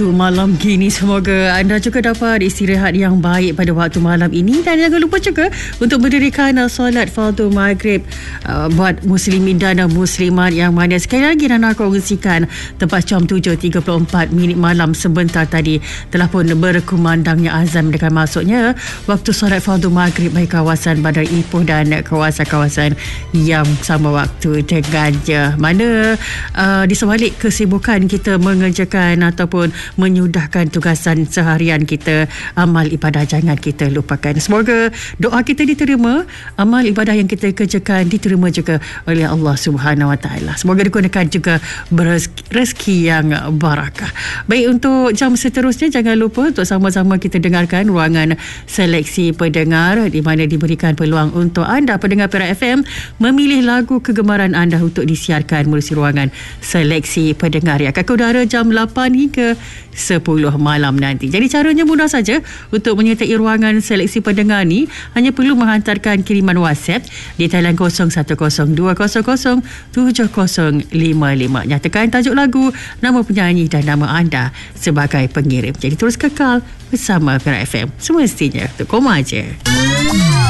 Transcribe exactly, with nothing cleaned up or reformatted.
Malam gini, semoga anda juga dapat istirahat yang baik pada waktu malam ini, dan jangan lupa juga untuk mendirikan uh, solat fardu maghrib uh, buat muslimin dan muslimat yang mana sekali lagi Nana kongsikan tepat jam tujuh tiga puluh empat minit malam sebentar tadi telah pun berkumandangnya azan dengan masuknya waktu solat fardu maghrib bagi kawasan Bandar Ipoh dan kawasan-kawasan yang sama waktu dengannya, mana uh, di sebalik kesibukan kita mengerjakan ataupun menyudahkan tugasan seharian kita, amal ibadah jangan kita lupakan. Semoga doa kita diterima, amal ibadah yang kita kerjakan diterima juga oleh Allah Subhanahu Wa Taala. Semoga digunakan juga rezeki yang barakah. Baik, untuk jam seterusnya jangan lupa untuk sama-sama kita dengarkan ruangan seleksi pendengar, di mana diberikan peluang untuk anda pendengar Perak F M memilih lagu kegemaran anda untuk disiarkan melalui ruangan seleksi pendengar yang akan ke udara jam lapan hingga sepuluh malam nanti. Jadi caranya mudah saja untuk menyertai ruangan seleksi pendengar ni, hanya perlu menghantarkan kiriman WhatsApp di talian kosong satu kosong dua kosong kosong tujuh kosong lima lima. Nyatakan tajuk lagu, nama penyanyi dan nama anda sebagai pengirim. Jadi terus kekal bersama Perak F M. Semestinya untuk koma je.